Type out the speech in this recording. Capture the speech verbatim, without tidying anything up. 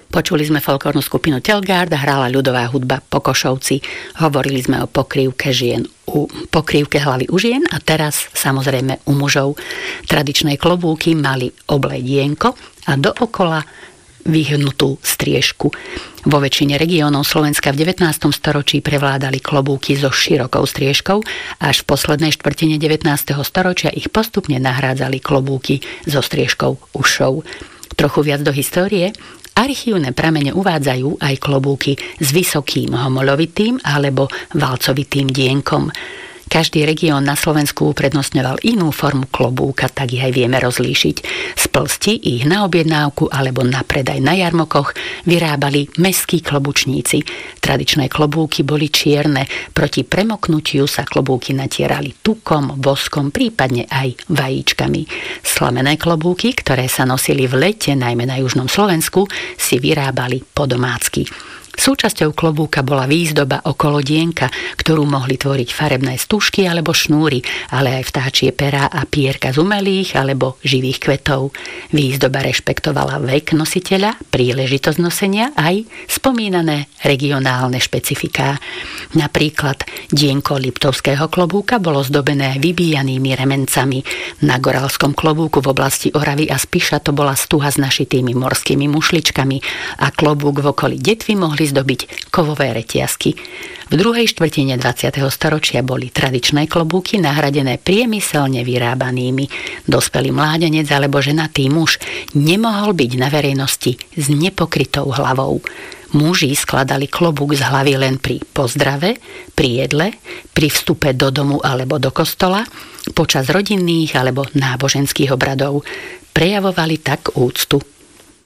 Počuli sme folklórnu skupinu Telgard, hrála ľudová hudba Pokošovci, hovorili sme o pokrývke žien, u pokrývke hlavy u žien a teraz samozrejme u mužov. Tradičné klobúky mali obledienko a dookola vyhnutú striežku. Vo väčšine regiónov Slovenska v devätnástom storočí prevládali klobúky so širokou striežkou, až v poslednej štvrtine devätnásteho storočia ich postupne nahrádzali klobúky so striežkou ušou. Trochu viac do histórie. Archívne pramene uvádzajú aj klobúky s vysokým homolovitým alebo valcovitým dienkom. Každý región na Slovensku uprednostňoval inú formu klobúka, tak ich aj vieme rozlíšiť. Z plsti ich na objednávku alebo na predaj na jarmokoch vyrábali mestskí klobučníci. Tradičné klobúky boli čierne, proti premoknutiu sa klobúky natierali tukom, voskom, prípadne aj vajíčkami. Slamené klobúky, ktoré sa nosili v lete, najmä na južnom Slovensku, si vyrábali po domácky. Súčasťou klobúka bola výzdoba okolo dienka, ktorú mohli tvoriť farebné stužky alebo šnúry, ale aj vtáčie perá a pierka z umelých alebo živých kvetov. Výzdoba rešpektovala vek nositeľa, príležitosť nosenia aj spomínané regionálne špecifiká. Napríklad dienko liptovského klobúka bolo zdobené vybíjanými remencami. Na goralskom klobúku v oblasti Oravy a Spiša to bola stuha s našitými morskými mušličkami a klobúk v okolí Detvy mohli zdobiť kovové reťazky. V druhej štvrtine dvadsiateho storočia boli tradičné klobúky nahradené priemyselne vyrábanými. Dospelý mládenec alebo ženatý muž nemohol byť na verejnosti s nepokrytou hlavou. Muži skladali klobúk z hlavy len pri pozdrave, pri jedle, pri vstupe do domu alebo do kostola, počas rodinných alebo náboženských obradov. Prejavovali tak úctu